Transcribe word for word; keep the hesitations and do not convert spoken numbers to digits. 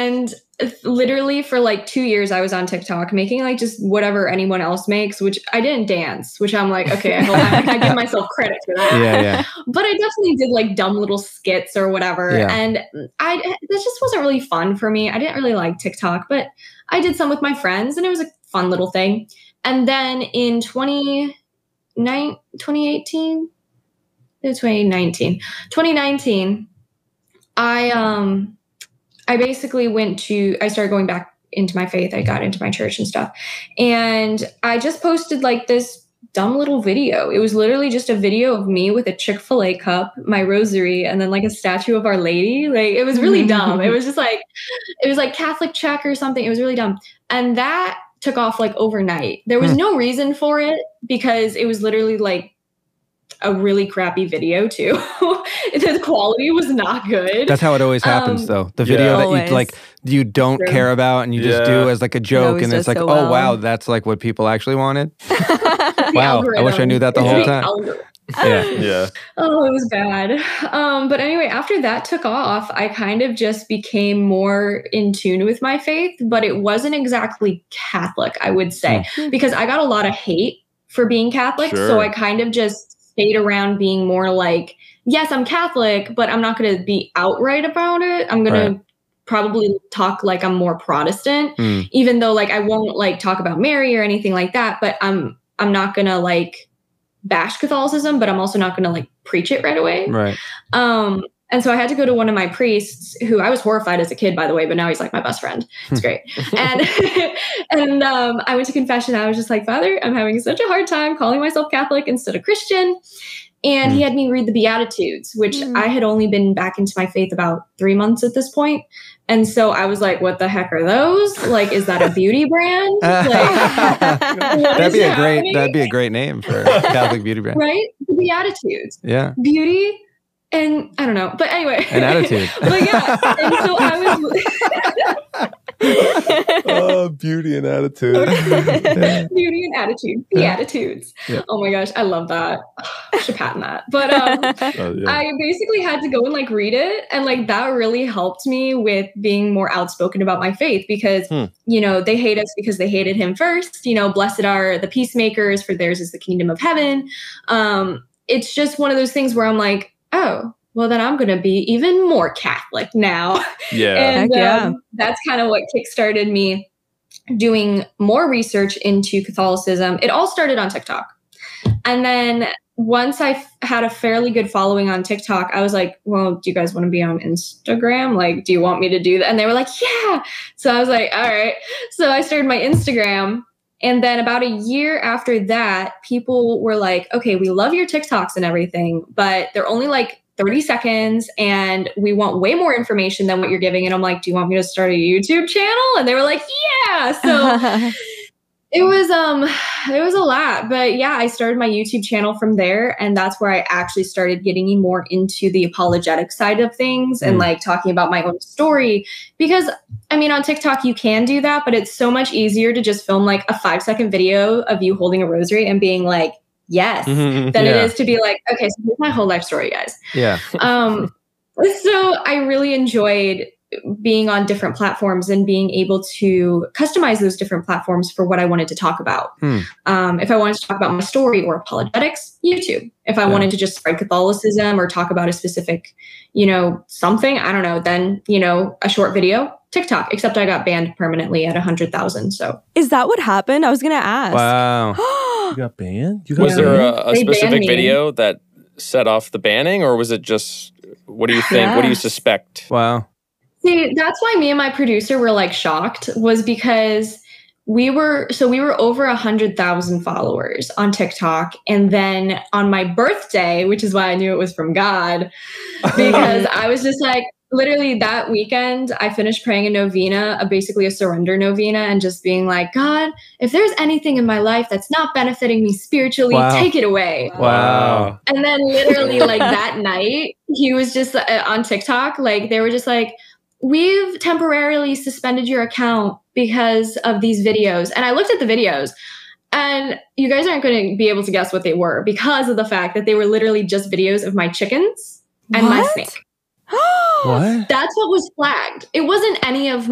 And literally for like two years, I was on TikTok making like just whatever anyone else makes, which I didn't dance, which I'm like, okay, hold on, I give myself credit for that. Yeah, yeah. But I definitely did like dumb little skits or whatever. Yeah. And I, this just wasn't really fun for me. I didn't really like TikTok, but I did some with my friends and it was a fun little thing. And then in twenty eighteen, twenty nineteen, twenty nineteen, I, um, I basically went to, I started going back into my faith. I got into my church and stuff. And I just posted like this dumb little video. It was literally just a video of me with a Chick-fil-A cup, my rosary, and then like a statue of Our Lady. Like it was really dumb. It was just like, it was like Catholic check or something. It was really dumb. And that took off like overnight. There was no reason for it because it was literally like a really crappy video too. The quality was not good. That's how it always happens um, though. The video yeah. that Always. you like you don't True. care about and you just Yeah. do as like a joke and it's like, so oh well. wow, that's like what people actually wanted. The Wow, I wish I algorithm. knew that the It's whole the time. algorithm. Yeah. Yeah. Oh, it was bad. Um, but anyway, after that took off, I kind of just became more in tune with my faith, but it wasn't exactly Catholic, I would say, because I got a lot of hate for being Catholic. Sure. So I kind of just stayed around being more like, yes, I'm Catholic, but I'm not going to be outright about it. I'm going Right. to probably talk like I'm more Protestant, Mm. even though like I won't like talk about Mary or anything like that, but I'm, I'm not going to like bash Catholicism, but I'm also not going to like preach it right away. Right. Um, and so I had to go to one of my priests who I was horrified as a kid, by the way, but now he's like my best friend. It's great. and and um, I went to confession. I was just like, Father, I'm having such a hard time calling myself Catholic instead of Christian. And he had me read the Beatitudes, which Mm. I had only been back into my faith about three months at this point. And so I was like, what the heck are those? Like, is that a beauty brand? Like, what That'd is be a great happening? that'd be a great name for a Catholic beauty brand. Right? The Beatitudes. Yeah. Beauty and I don't know. But anyway. An attitude. But yeah. And so I was Oh, beauty and attitude. beauty and attitude. Beatitudes. Yeah. Oh my gosh. I love that. I should patent that. But um Oh, yeah. I basically had to go and like read it. And like that really helped me with being more outspoken about my faith because, Hmm. you know, they hate us because they hated him first. You know, blessed are the peacemakers, for theirs is the kingdom of heaven. Um, it's just one of those things where I'm like, oh, well, then I'm going to be even more Catholic now. Yeah. And Heck yeah. um, that's kind of what kickstarted me doing more research into Catholicism. It all started on TikTok. And then once I f- had a fairly good following on TikTok, I was like, well, do you guys want to be on Instagram? Like, do you want me to do that? And they were like, yeah. So I was like, all right. So I started my Instagram. And then about a year after that, people were like, okay, we love your TikToks and everything, but they're only like thirty seconds and we want way more information than what you're giving. And I'm like, do you want me to start a YouTube channel? And they were like, yeah. So it was, um, it was a lot, but yeah, I started my YouTube channel from there. And that's where I actually started getting more into the apologetic side of things and Mm. like talking about my own story. Because I mean, on TikTok, you can do that, but it's so much easier to just film like a five second video of you holding a rosary and being like, yes, Mhm. than it Yeah. is to be like, okay, so here's my whole life story, guys. Yeah. Um, so I really enjoyed being on different platforms and being able to customize those different platforms for what I wanted to talk about. Hmm. Um, if I wanted to talk about my story or apologetics, YouTube. If I Yeah. wanted to just spread Catholicism or talk about a specific, you know, something, I don't know, then, you know, a short video, TikTok, except I got banned permanently at one hundred thousand. So Is that what happened? I was going to ask. Wow. You got banned? You got Was Yeah. there banned? a, a They banned specific me. video that set off the banning, or was it just, what do you think? What do you Yes. suspect? Wow. See, that's why me and my producer were like shocked, was because we were, so we were over a hundred thousand followers on TikTok. And then on my birthday, which is why I knew it was from God, because I was just like, literally that weekend, I finished praying a novena, a, basically a surrender novena, and just being like, God, if there's anything in my life that's not benefiting me spiritually, Wow. take it away. Wow. And then literally like that night, he was just uh, on TikTok, like they were just like, we've temporarily suspended your account because of these videos. And I looked at the videos and you guys aren't going to be able to guess what they were because of the fact that they were literally just videos of my chickens and my What? snake. What? That's what was flagged. It wasn't any of